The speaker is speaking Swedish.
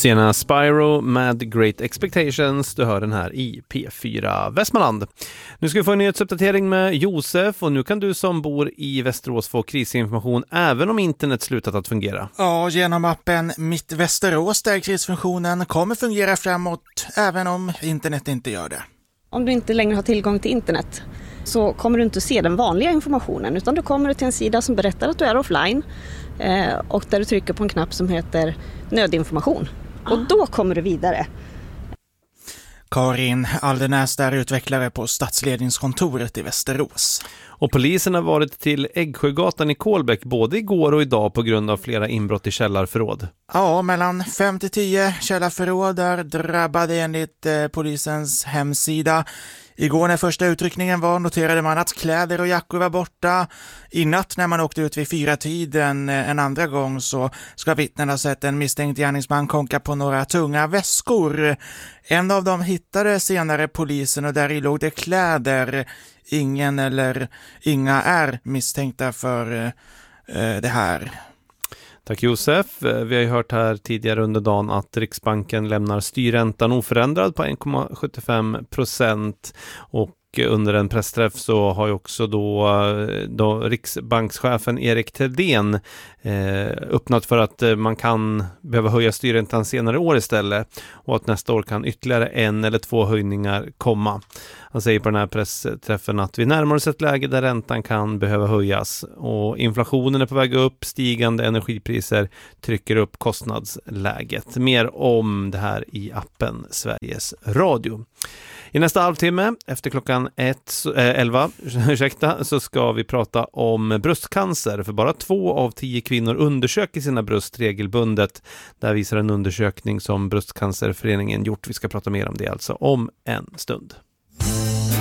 Sena Spyro med Great Expectations. Du hör den här i P4 Västmanland. Nu ska vi få en nyhetsuppdatering med Josef, och nu kan du som bor i Västerås få krisinformation även om internet slutat att fungera. Ja, genom appen Mitt Västerås där krisfunktionen kommer fungera framåt även om internet inte gör det. Om du inte längre har tillgång till internet så kommer du inte se den vanliga informationen, utan du kommer till en sida som berättar att du är offline och där du trycker på en knapp som heter nödinformation. Och då kommer du vidare. Karin Aldenäs är utvecklare på stadsledningskontoret i Västerås. Och polisen har varit till Äggsjögatan i Kolbäck både igår och idag på grund av flera inbrott i källarförråd. Ja, mellan 5-10 källarförråd är drabbade enligt polisens hemsida. Igår när första utryckningen var noterade man att kläder och jackor var borta. I natt när man åkte ut vid 4-tiden en andra gång så ska vittnen ha sett en misstänkt gärningsman konka på några tunga väskor. En av dem hittade senare polisen och där i låg det kläder. Ingen eller inga är misstänkta för det här. Tack Josef. Vi har ju hört här tidigare under dagen att Riksbanken lämnar styrräntan oförändrad på 1,75%, och under en pressträff så har ju också då Riksbankschefen Erik Thedéen öppnat för att man kan behöva höja styrräntan senare år istället, och att nästa år kan ytterligare 1 eller 2 höjningar komma. Han säger på den här pressträffen att vi närmar oss ett läge där räntan kan behöva höjas, och inflationen är på väg upp, stigande energipriser trycker upp kostnadsläget. Mer om det här i appen Sveriges Radio. I nästa halvtimme, efter klockan 11, så ska vi prata om bröstcancer. För bara 2 av 10 kvinnor undersöker sina bröst regelbundet. Där visar en undersökning som Bröstcancerföreningen gjort. Vi ska prata mer om det alltså om en stund.